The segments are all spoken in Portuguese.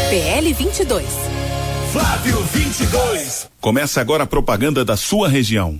PL 22. Flávio 22. Começa agora a propaganda da sua região.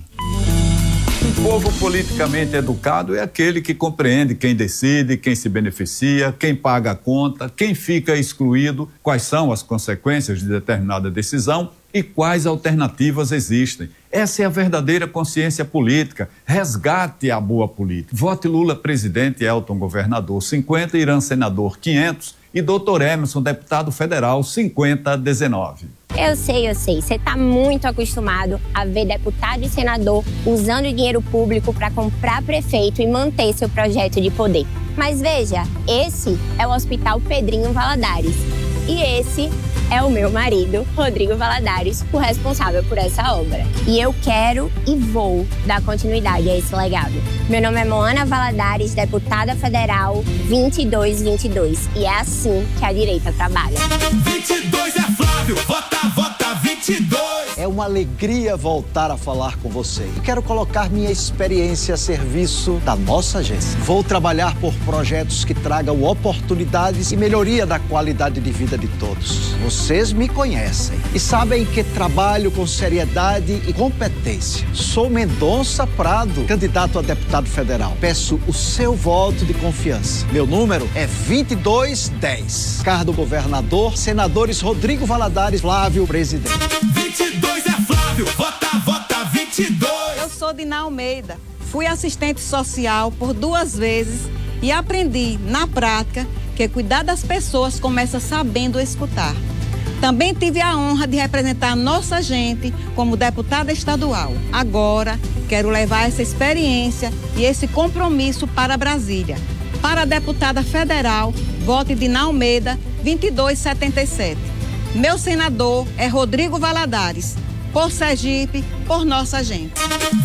Um povo politicamente educado é aquele que compreende quem decide, quem se beneficia, quem paga a conta, quem fica excluído, quais são as consequências de determinada decisão e quais alternativas existem. Essa é a verdadeira consciência política. Resgate a boa política. Vote Lula presidente, Elton governador 50, Irã senador 500 e Dr. Emerson deputado federal 5019. Eu sei. Você está muito acostumado a ver deputado e senador usando dinheiro público para comprar prefeito e manter seu projeto de poder. Mas veja, esse é o Hospital Pedrinho Valadares. E esse é o meu marido, Rodrigo Valadares, o responsável por essa obra. E eu quero e vou dar continuidade a esse legado. Meu nome é Moana Valadares, deputada federal 2222. E é assim que a direita trabalha. 22 é Flávio, vota 22. É uma alegria voltar a falar com você. E quero colocar minha experiência a serviço da nossa agência. Vou trabalhar por projetos que tragam oportunidades e melhoria da qualidade de vida de todos. Vocês me conhecem e sabem que trabalho com seriedade e competência. Sou Mendonça Prado, candidato a deputado federal. Peço o seu voto de confiança. Meu número é 2210. Cargo governador, senadores Rodrigo Valadares, Flávio presidente. 22 é Flávio, vota 22. Eu sou Dina Almeida, fui assistente social por 2 vezes e aprendi na prática que cuidar das pessoas começa sabendo escutar. Também tive a honra de representar nossa gente como deputada estadual. Agora, quero levar essa experiência e esse compromisso para Brasília. Para a deputada federal, vote Dina Almeida, 2277. Meu senador é Rodrigo Valadares. Por Sergipe, por nossa gente.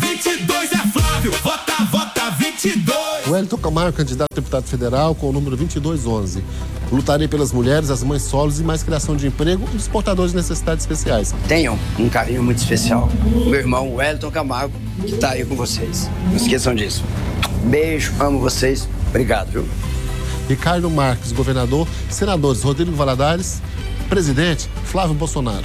22 é Flávio, vota 22. Wellington Camargo, candidato a deputado federal com o número 2211. Lutarei pelas mulheres, as mães solos e mais criação de emprego e dos portadores de necessidades especiais. Tenham um carinho muito especial. Meu irmão Wellington Camargo, que está aí com vocês. Não esqueçam disso. Beijo, amo vocês. Obrigado, viu? Ricardo Marques, governador, senadores Rodrigo Valadares, presidente Flávio Bolsonaro.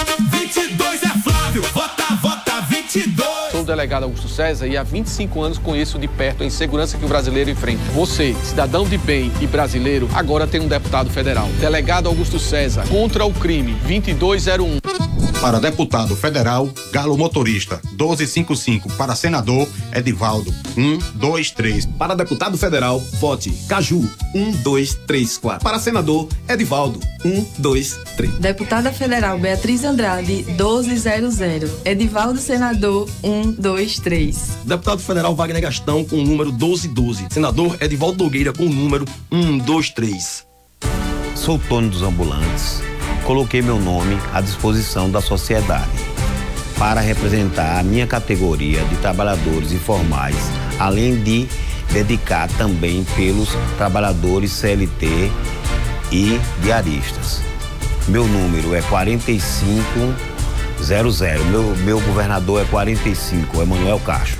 22 é Flávio, vota 22. Sou o delegado Augusto César e há 25 anos conheço de perto a insegurança que o brasileiro enfrenta. Você, cidadão de bem e brasileiro, agora tem um deputado federal. Delegado Augusto César, contra o crime, 2201. Para deputado federal, Galo Motorista, 1255. Para senador, Edivaldo, 123. Para deputado federal, vote Caju, 1234. Para senador, Edivaldo, 123. Deputada federal Beatriz Andrade, 1200. Edivaldo senador, 123. Deputado federal Wagner Gastão com o número 1212. Senador Edivaldo Nogueira com o número 123. Sou Tony dos Ambulantes. Coloquei meu nome à disposição da sociedade para representar a minha categoria de trabalhadores informais, além de dedicar também pelos trabalhadores CLT e diaristas. Meu número é 4500. Meu governador é 45, Emanuel Castro.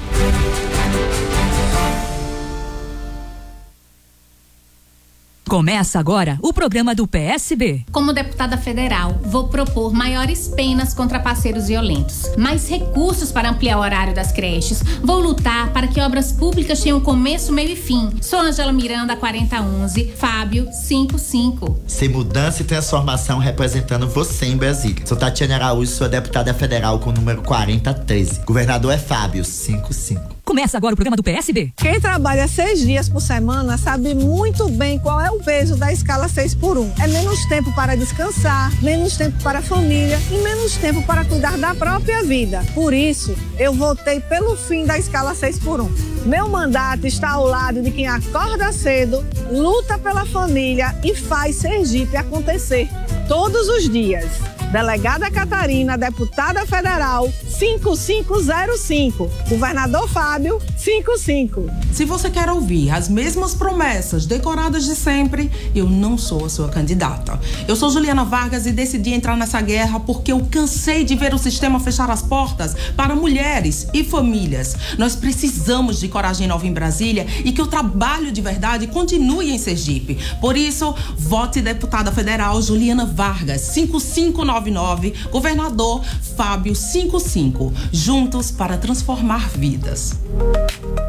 Começa agora o programa do PSB. Como deputada federal, vou propor maiores penas contra parceiros violentos, mais recursos para ampliar o horário das creches, vou lutar para que obras públicas tenham começo, meio e fim. Sou Ângela Miranda, 4011, Fábio, 55. Sem mudança e transformação representando você em Brasília. Sou Tatiana Araújo, sou deputada federal com o número 4013. Governador é Fábio, 55. Começa agora o programa do PSB. Quem trabalha 6 dias por semana sabe muito bem qual é o peso da escala 6x1. É menos tempo para descansar, menos tempo para a família e menos tempo para cuidar da própria vida. Por isso, eu votei pelo fim da escala 6x1. Meu mandato está ao lado de quem acorda cedo, luta pela família e faz Sergipe acontecer todos os dias. Delegada Catarina, deputada federal, 5505. Governador Fábio, 55. Se você quer ouvir as mesmas promessas decoradas de sempre, eu não sou a sua candidata. Eu sou Juliana Vargas e decidi entrar nessa guerra porque eu cansei de ver o sistema fechar as portas para mulheres e famílias. Nós precisamos de coragem nova em Brasília e que o trabalho de verdade continue em Sergipe. Por isso, vote deputada federal Juliana Vargas, 5599, governador Fábio, 55. Juntos para transformar vidas.